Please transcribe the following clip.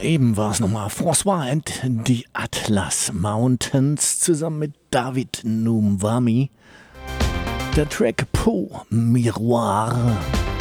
Eben war es nochmal François and die Atlas Mountains zusammen mit David Numwami. Der Track Po Miroir.